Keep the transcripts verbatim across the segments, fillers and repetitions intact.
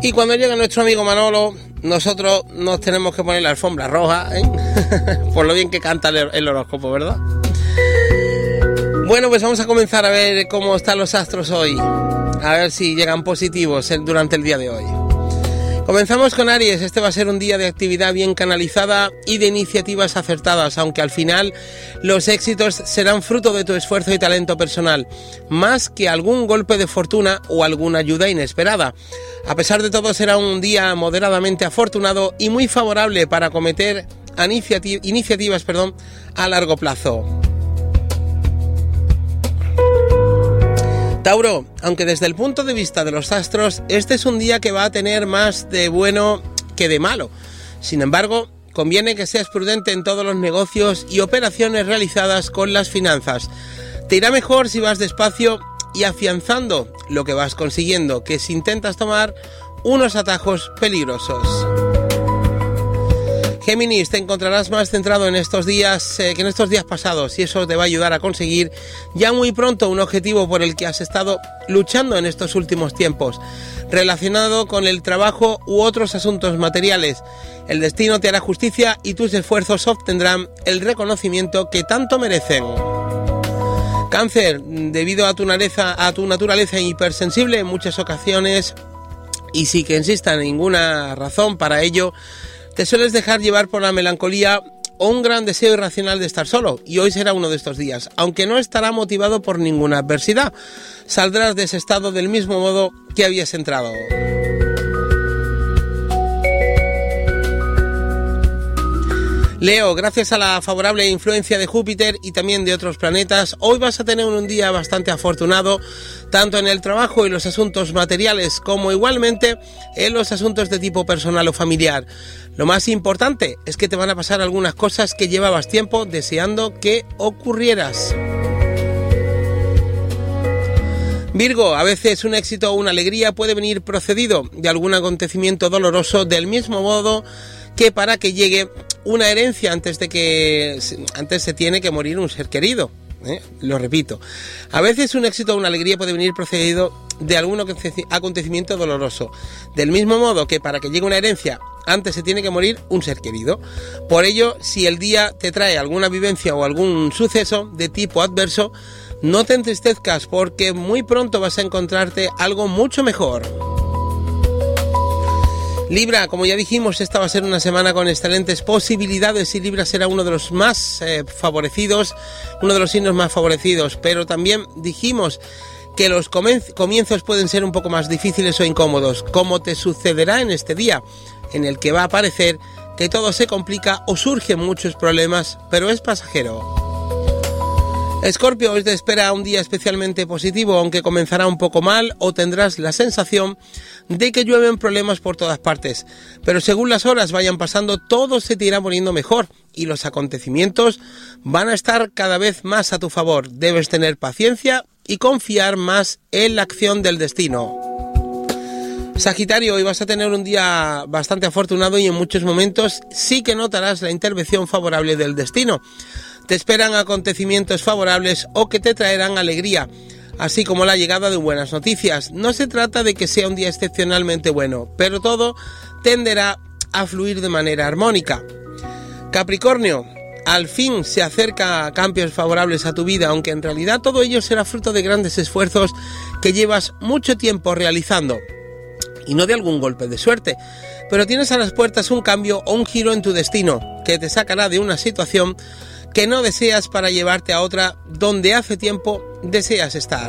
Y cuando llega nuestro amigo Manolo, nosotros nos tenemos que poner la alfombra roja, ¿eh? Por lo bien que canta el, el horóscopo, ¿verdad? Bueno, pues vamos a comenzar a ver cómo están los astros hoy. A ver si llegan positivos durante el día de hoy. Comenzamos con Aries. Este va a ser un día de actividad bien canalizada y de iniciativas acertadas, aunque al final los éxitos serán fruto de tu esfuerzo y talento personal, más que algún golpe de fortuna o alguna ayuda inesperada. A pesar de todo, será un día moderadamente afortunado y muy favorable para acometer iniciativ- iniciativas perdón, a largo plazo. Tauro, aunque desde el punto de vista de los astros, este es un día que va a tener más de bueno que de malo. Sin embargo, conviene que seas prudente en todos los negocios y operaciones realizadas con las finanzas. Te irá mejor si vas despacio y afianzando lo que vas consiguiendo, que si intentas tomar unos atajos peligrosos. Géminis, te encontrarás más centrado en estos días eh, que en estos días pasados, y eso te va a ayudar a conseguir ya muy pronto un objetivo por el que has estado luchando en estos últimos tiempos, relacionado con el trabajo u otros asuntos materiales. El destino te hará justicia y tus esfuerzos obtendrán el reconocimiento que tanto merecen. Cáncer, debido a tu naturaleza, a tu naturaleza hipersensible en muchas ocasiones, y sin que insista ninguna razón para ello, te sueles dejar llevar por la melancolía o un gran deseo irracional de estar solo, y hoy será uno de estos días. Aunque no estará motivado por ninguna adversidad, saldrás de ese estado del mismo modo que habías entrado. Leo, gracias a la favorable influencia de Júpiter y también de otros planetas, hoy vas a tener un día bastante afortunado, tanto en el trabajo y los asuntos materiales, como igualmente en los asuntos de tipo personal o familiar. Lo más importante es que te van a pasar algunas cosas que llevabas tiempo deseando que ocurrieras. Virgo, a veces un éxito o una alegría puede venir procedido de algún acontecimiento doloroso, del mismo modo que para que llegue una herencia antes de que antes se tiene que morir un ser querido. ¿eh? Lo repito, a veces un éxito o una alegría puede venir procedido de algún acontecimiento doloroso, del mismo modo que para que llegue una herencia antes se tiene que morir un ser querido. Por ello, si el día te trae alguna vivencia o algún suceso de tipo adverso, no te entristezcas, porque muy pronto vas a encontrarte algo mucho mejor. Libra, como ya dijimos, esta va a ser una semana con excelentes posibilidades y Libra será uno de los más eh, favorecidos, uno de los signos más favorecidos, pero también dijimos que los comienzos pueden ser un poco más difíciles o incómodos, como te sucederá en este día, en el que va a parecer que todo se complica o surgen muchos problemas, pero es pasajero. Escorpio, hoy te espera un día especialmente positivo, aunque comenzará un poco mal o tendrás la sensación de que llueven problemas por todas partes. Pero según las horas vayan pasando, todo se te irá poniendo mejor y los acontecimientos van a estar cada vez más a tu favor. Debes tener paciencia y confiar más en la acción del destino. Sagitario, hoy vas a tener un día bastante afortunado y en muchos momentos sí que notarás la intervención favorable del destino. Te esperan acontecimientos favorables o que te traerán alegría, así como la llegada de buenas noticias. No se trata de que sea un día excepcionalmente bueno, pero todo tenderá a fluir de manera armónica. Capricornio, al fin se acerca a cambios favorables a tu vida, aunque en realidad todo ello será fruto de grandes esfuerzos que llevas mucho tiempo realizando, y no de algún golpe de suerte. Pero tienes a las puertas un cambio o un giro en tu destino, que te sacará de una situación que no deseas para llevarte a otra donde hace tiempo deseas estar.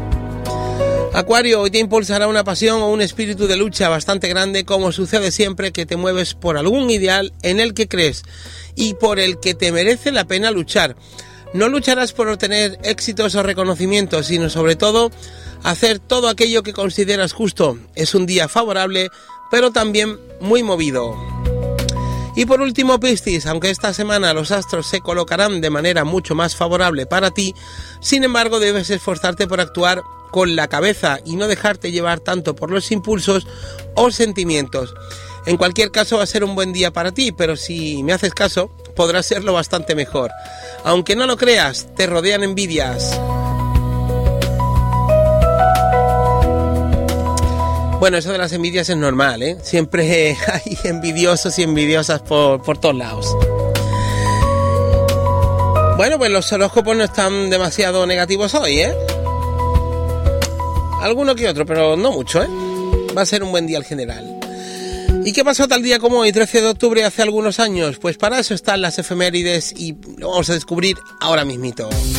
Acuario, hoy te impulsará una pasión o un espíritu de lucha bastante grande, como sucede siempre que te mueves por algún ideal en el que crees y por el que te merece la pena luchar. No lucharás por obtener éxitos o reconocimientos, sino sobre todo hacer todo aquello que consideras justo. Es un día favorable, pero también muy movido. Y por último, Piscis, aunque esta semana los astros se colocarán de manera mucho más favorable para ti, sin embargo debes esforzarte por actuar con la cabeza y no dejarte llevar tanto por los impulsos o sentimientos. En cualquier caso va a ser un buen día para ti, pero si me haces caso, podrá serlo bastante mejor. Aunque no lo creas, te rodean envidias. Bueno, eso de las envidias es normal, ¿eh? Siempre hay envidiosos y envidiosas por, por todos lados. Bueno, pues los horóscopos no están demasiado negativos hoy, ¿eh? Alguno que otro, pero no mucho, ¿eh? Va a ser un buen día en general. ¿Y qué pasó tal día como hoy, trece de octubre, hace algunos años? Pues para eso están las efemérides y lo vamos a descubrir ahora mismito.